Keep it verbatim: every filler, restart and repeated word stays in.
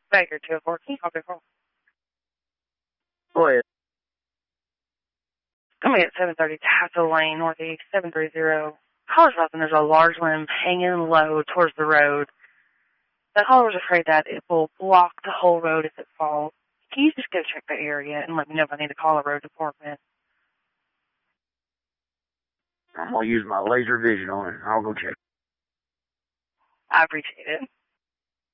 Baker two oh four, can you copy call? Go ahead. Coming at seven thirty Tassel Lane, Northeast, seven three zero. Caller's husband, there's a large limb hanging low towards the road. The caller's afraid that it will block the whole road if it falls. Can you just go check the area and let me know if I need to call a road department? I'm going to use my laser vision on it. I'll go check. I appreciate it.